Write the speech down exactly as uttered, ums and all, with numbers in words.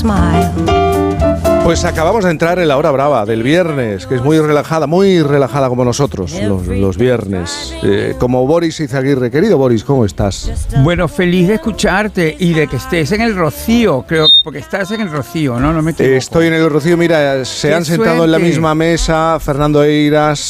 Pues acabamos de entrar en la hora brava del viernes, que es muy relajada, muy relajada como nosotros, los, los viernes. Eh, como Boris Izaguirre. Querido Boris, ¿cómo estás? Bueno, feliz de escucharte y de que estés en el Rocío, creo, porque estás en el Rocío, ¿no? No me equivoco. Estoy en el Rocío, mira, se ¡Qué han sentado suerte! en la misma mesa Fernando Eiras,